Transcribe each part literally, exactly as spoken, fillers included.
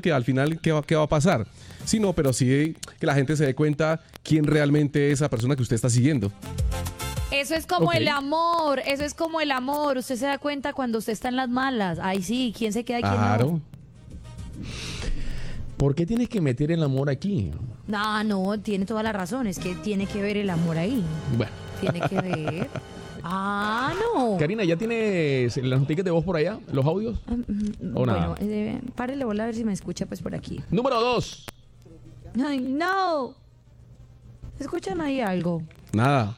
que al final ¿qué va, qué va a pasar? Sí, no, pero sí que la gente se dé cuenta quién realmente es esa persona que usted está siguiendo. Eso es como Okay. el amor, eso es como el amor. Usted se da cuenta cuando usted está en las malas. Ay, sí, ¿quién se queda y quién Claro. no? ¿Por qué tienes que meter el amor aquí? No, no, tiene toda la razón. Es que tiene que ver el amor ahí. Bueno, Tiene que ver. Ah, no. Karina, ¿ya tienes las noticias de voz por allá? ¿Los audios? Mm, ¿O nada? Bueno, eh, párele bola a ver si me escucha pues por aquí. Número dos. Ay, no. ¿Escuchan ahí algo? Nada.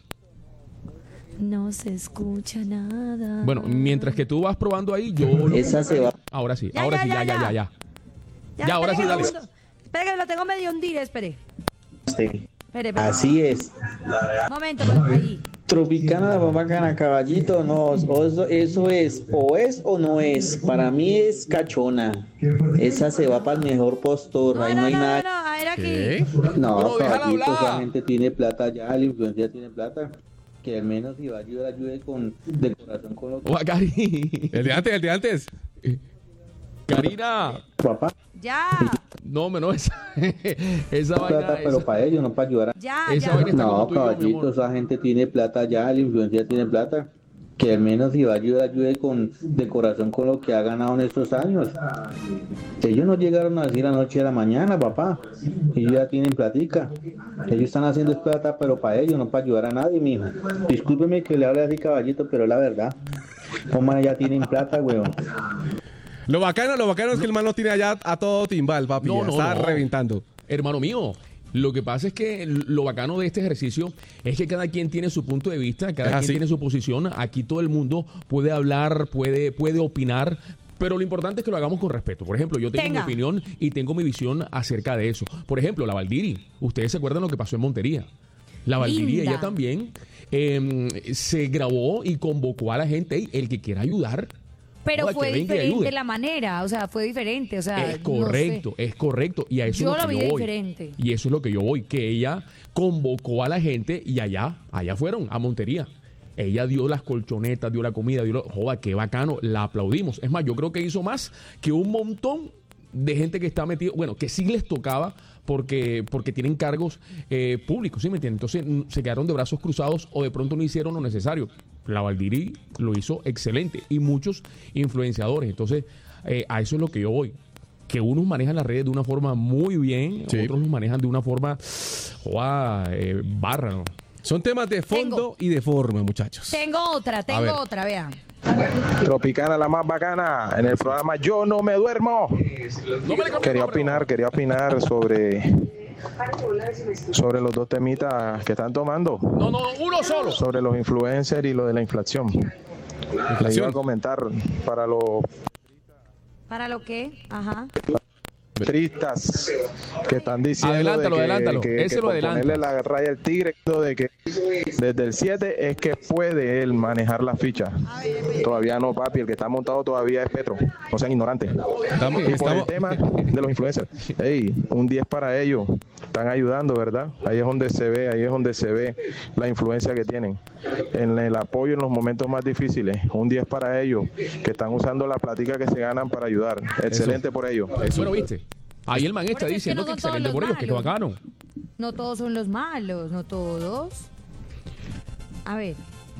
No se escucha nada. Bueno, mientras que tú vas probando ahí, yo... lo- Esa se va. Ahora sí, Ya, ahora ya, sí, ya, ya, ya, ya, ya. ya. Ya, ahora sí, espere dale. un segundo. Espere que lo tengo medio hundido, espere. Sí. Espere, espere. Así es. Un momento, pues, ahí. Tropicana, la bacana, caballito, no, o eso, eso es, o es o no es. Para mí es cachona. Esa se va para el mejor postor, No, ahí no, no hay no, no, nada. no, a ver aquí. ¿Qué? No, Pero déjala caballito, hablar. esa gente tiene plata ya, la influencia tiene plata. Que al menos si va a ayudar, ayude con, de corazón con lo que... Oa, Cari. El de antes, el de antes. Karina. Papá, Ya, No, menos esa, esa vaina. plata, pero esa- para ellos, no para ayudar a... ya, Esa ya. vaina está como No, tú y yo, mi caballito, amor. esa gente tiene plata ya, la influencia tiene plata. Que al menos si va a ayudar, ayude con, de corazón con lo que ha ganado en estos años. Ellos no llegaron a decir anoche a la mañana, papá. Ellos ya tienen platica. Ellos están haciendo es plata, pero para ellos, no para ayudar a nadie, mijo. Discúlpeme que le hable así, caballito, pero es la verdad. Hombre, ya tienen plata, weón. Lo bacano, lo bacano es que el man no tiene allá a todo timbal, papi. No, ya no, está no. reventando. Hermano mío, lo que pasa es que lo bacano de este ejercicio es que cada quien tiene su punto de vista, cada Es quien así. tiene su posición. Aquí todo el mundo puede hablar, puede, puede opinar, pero lo importante es que lo hagamos con respeto. Por ejemplo, yo tengo Tenga. mi opinión y tengo mi visión acerca de eso. Por ejemplo, la Valdiri. Ustedes se acuerdan lo que pasó en Montería. La Valdiri, Linda. ella también eh, se grabó y convocó a la gente. "Ey, el que quiera ayudar. Pero joda, fue que venga y diferente ayude". la manera, o sea, fue diferente, o sea, Es no correcto, sé. es correcto. Y a eso Yo es lo lo que vi yo voy. diferente. Y eso es lo que yo voy, que ella convocó a la gente y allá, allá fueron, a Montería. Ella dio las colchonetas, dio la comida, dio lo... Joda, qué bacano, la aplaudimos. Es más, yo creo que hizo más que un montón de gente que está metido, bueno, que sí les tocaba porque, porque tienen cargos eh, públicos, ¿sí me entienden? Entonces mm, se quedaron de brazos cruzados o de pronto no hicieron lo necesario. La Valdiri lo hizo excelente y muchos influenciadores. Entonces, eh, a eso es lo que yo voy. Que unos manejan las redes de una forma muy bien, Sí. otros los manejan de una forma joda, eh, barra, ¿no? Son temas de fondo Tengo. y de forma, muchachos. Tengo otra, ver. tengo otra, vean. Tropicana, la más bacana. En el programa Yo No Me Duermo. No me le Quería opinar, quería opinar sobre, sobre los dos temitas que están tomando. No, no, uno solo. Sobre los influencers y lo de la inflación. Les iba a comentar para los ¿Para lo qué? Ajá. tristas que están diciendo Adelántalo, de que, adelántalo. que, Ese que lo por adelanta. ponerle la raya al tigre de que desde el siete es que puede él manejar la ficha. Todavía no, papi, el que está montado todavía es Petro, no sean ignorantes. Estamos, Y por el estamos- tema de los influencers, hey, un diez para ellos, están ayudando, ¿verdad? Ahí es donde se ve, ahí es donde se ve la influencia que tienen, en el apoyo en los momentos más difíciles, un diez para ellos, que están usando la platica que se ganan para ayudar, excelente por ellos. Bueno, viste. Ahí el man está Por eso es que diciendo no que son todos excelente los por ellos, que malos. bacano. No todos son los malos, no todos. A ver,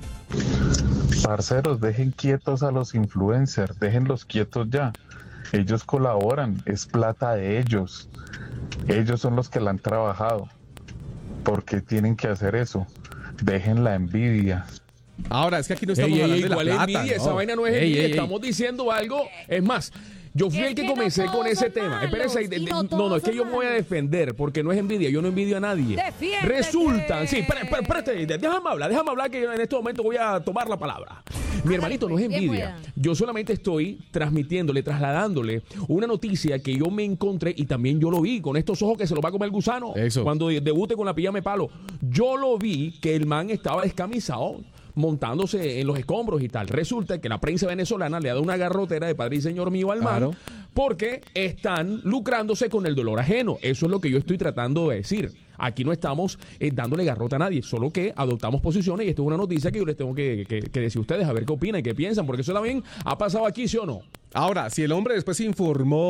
Parceros, dejen quietos a los influencers, déjenlos quietos ya. Ellos colaboran, es plata de ellos. Ellos son los que la han trabajado. ¿Por qué tienen que hacer eso? Dejen la envidia. Ahora, es que aquí no estamos Ey, ey, hablando ey, de la ¿cuál es plata, envidia? no. Esa vaina no es Ey, envidia. ey, ey. Estamos diciendo algo. Es más, yo fui Es el que que no comencé con todos ese son tema. malos, Espérense ahí. de- y de- no No, no, todos es que son yo me voy a malos. defender porque no es envidia. Yo no envidio a nadie. Defiéndete. Resultan, sí, espérate, espérate, espérate, déjame hablar, déjame hablar que yo en este momento voy a tomar la palabra. Mi hermanito, no es pues, bien envidia. pueda. Yo solamente estoy transmitiéndole, trasladándole una noticia que yo me encontré y también yo lo vi con estos ojos que se lo va a comer el gusano. Eso. Cuando de- debute con la pijama de palo. Yo lo vi que el man estaba descamisado montándose en los escombros y tal. Resulta que la prensa venezolana le ha dado una garrotera de padre y señor mío al man Claro. porque están lucrándose con el dolor ajeno. Eso es lo que yo estoy tratando de decir. Aquí no estamos eh, dándole garrota a nadie, solo que adoptamos posiciones y esto es una noticia que yo les tengo que, que- que decir a ustedes a ver qué opinan y qué piensan, porque eso también ha pasado aquí, ¿sí o no? Ahora, si el hombre después se informó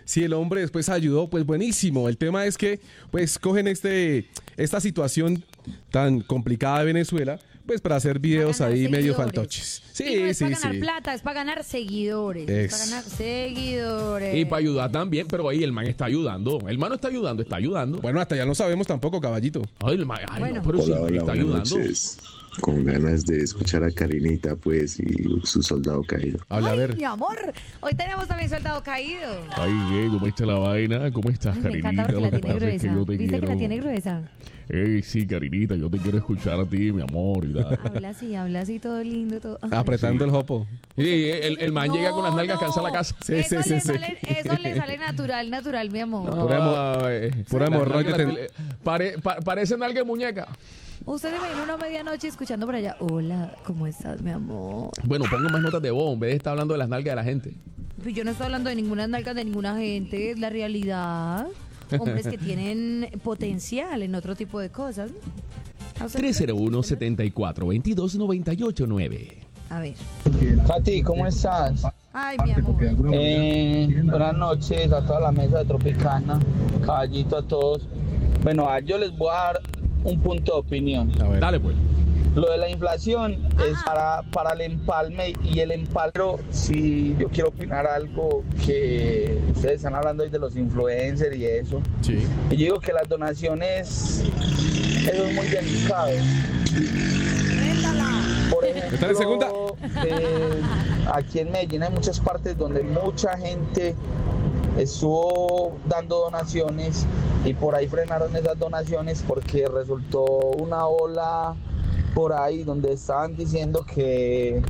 si el hombre después ayudó, pues buenísimo. El tema es que pues cogen este esta situación tan complicada de Venezuela, pues para hacer videos Para ganar ahí medio seguidores. fantoches. Sí, Y no es sí, para ganar sí. plata, es para ganar seguidores. Es, para Es. ganar seguidores. Y para ayudar también, pero ahí el man está ayudando. El man no está ayudando, está ayudando. Bueno, hasta ya no sabemos tampoco, caballito. Ay, el man, ay, Bueno. no, pero sí, Hola, hola, está buenas ayudando. noches. Con ganas de escuchar a Karinita, pues, y su soldado caído. Habla, a Ay, ver. mi amor, hoy tenemos también soldado caído. Ay, ¿qué? ¿Cómo está la vaina? ¿Cómo estás, Ay, me encanta Karinita? porque la Lo que tiene pasa es que gruesa. yo te ¿Viste que la quiero- tiene gruesa? Ey, sí, Karinita, yo te quiero escuchar a ti, mi amor. Y tal. Habla así, habla así, todo lindo, todo. Ay. Apretando el jopo. Sí, el, el man No, llega con las nalgas no. cansa la casa. Sí, eso, sí, le sí, sí. sale, eso le sale natural, natural, mi amor. Pura hemo- Ay, pura las hemorroide nalgas- ten- pare- pa- parece nalga de muñeca. Usted se imagina una medianoche escuchando por allá. Hola, ¿cómo estás, mi amor? Bueno, ponga más notas de voz en vez de estar hablando de las nalgas de la gente. Pues yo no estoy hablando de ninguna nalga de ninguna gente, es la realidad. Hombres que tienen potencial en otro tipo de cosas. ¿A usted tres cero uno, le- siete cuatro, veintidós noventa y ocho nueve. A ver. Katy, ¿cómo estás? Ay, mi amor. Eh, buenas noches a toda la mesa de Tropicana, caballito a todos. Bueno, a yo les voy a dar un punto de opinión. A ver. Dale, pues. Lo de la inflación es para, para el empalme y el empalme, pero si yo quiero opinar algo que ustedes están hablando hoy de los influencers y eso. Sí. Y yo digo que las donaciones, eso es muy delicado. Por ejemplo, ¿Está en segunda? eh, aquí en Medellín hay muchas partes donde mucha gente estuvo dando donaciones y por ahí frenaron esas donaciones porque resultó una ola por ahí donde estaban diciendo que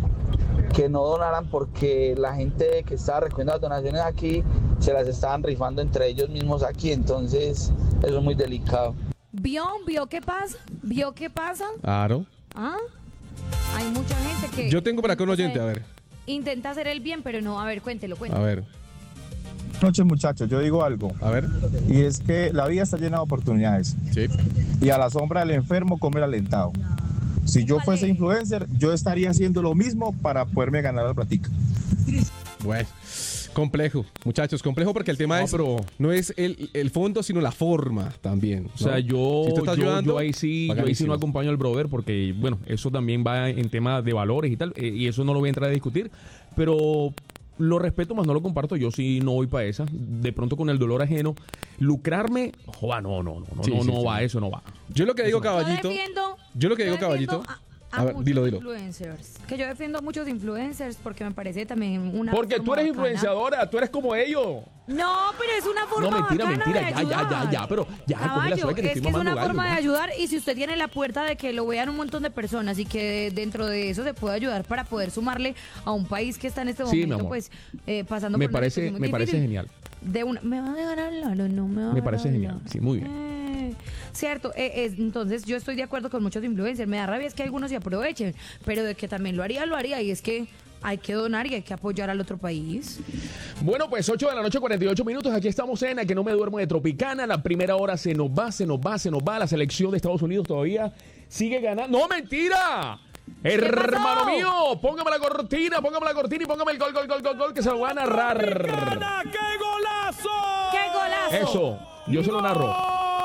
que no donaran porque la gente que estaba recogiendo las donaciones aquí se las estaban rifando entre ellos mismos aquí, entonces eso es muy delicado. ¿Vio? ¿Vio qué pasa? ¿Vio qué pasa? Claro. ¿Ah? Hay mucha gente que... Yo tengo por acá un oyente, a ver. Intenta hacer el bien, pero no. A ver, cuéntelo, A cuéntelo. ver. Buenas noches, muchachos. Yo digo algo. A ver. Y es que la vida está llena de oportunidades. Sí. Y a la sombra del enfermo come el alentado. Si yo fuese influencer, yo estaría haciendo lo mismo para poderme ganar la platica. Bueno. Complejo, muchachos, complejo porque el tema No, es pero- no es el, el fondo, sino la forma también. O sea, yo, Si usted está yo, ayudando, yo ahí sí, yo ahí sí no acompaño al brother porque, bueno, eso también va en tema de valores y tal, eh, y eso no lo voy a entrar a discutir, pero lo respeto, más no lo comparto, yo sí no voy para esa, de pronto con el dolor ajeno, lucrarme, joa, no, no, no, no, Sí, no, sí, no sí. va, eso no va. Yo lo que digo, Yo caballito. defiendo... Yo lo que digo, yo defiendo caballito. A, A a ver, muchos dilo, dilo. influencers. Que yo defiendo a muchos influencers porque me parece también una Porque tú forma eres bacana. influenciadora, tú eres como ellos. No, pero es una forma No, mentira, bacana mentira, de ya, ya, ya, ayudar. ya, pero ya, coge la Caballo, suave que te es estoy que es mamando una gallo, forma ¿no? de ayudar y si usted tiene la puerta de que lo vean un montón de personas y que dentro de eso se puede ayudar para poder sumarle a un país que está en este Sí, mi momento amor. pues eh, pasando Me por una parece, situación muy me parece difícil. genial. De una, ¿me van a dejar hablar o no me van Me a parece dejar genial, hablar? sí, muy bien. Eh, cierto, eh, es- entonces yo estoy de acuerdo con muchos influencers. Me da rabia es que algunos se aprovechen, pero de que también lo haría, lo haría. Y es que hay que donar y hay que apoyar al otro país. Bueno, pues ocho de la noche, cuarenta y ocho minutos. Aquí estamos en A Que No Me Duermo de Tropicana. La primera hora se nos va, se nos va, se nos va. La selección de Estados Unidos todavía sigue ganando. ¡No, mentira! Hermano mío, póngame la cortina, póngame la cortina y póngame el gol, gol, gol, gol, gol, que se lo va a narrar. ¡Qué golazo! ¡Qué golazo! Eso, yo se lo narro.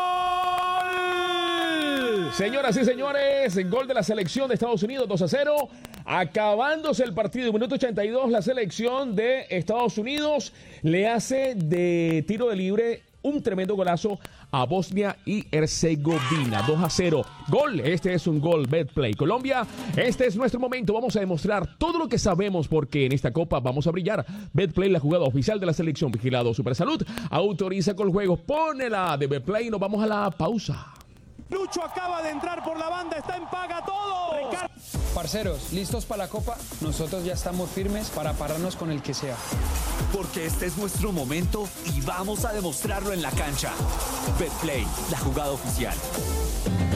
Señoras y señores, gol de la selección de Estados Unidos, dos a cero. Acabándose el partido, minuto ochenta y dos, la selección de Estados Unidos le hace de tiro de libre un tremendo golazo a Bosnia y Herzegovina, dos a cero. Gol, este es un gol, Betplay. Colombia, este es nuestro momento, vamos a demostrar todo lo que sabemos porque en esta copa vamos a brillar. Betplay, la jugada oficial de la selección, vigilado Supersalud, autoriza con juegos, pónela de Betplay y nos vamos a la pausa. Lucho acaba de entrar por la banda, está en paga todo. Parceros, ¿listos para la copa? Nosotros ya estamos firmes para pararnos con el que sea. Porque este es nuestro momento y vamos a demostrarlo en la cancha. Betplay, la jugada oficial.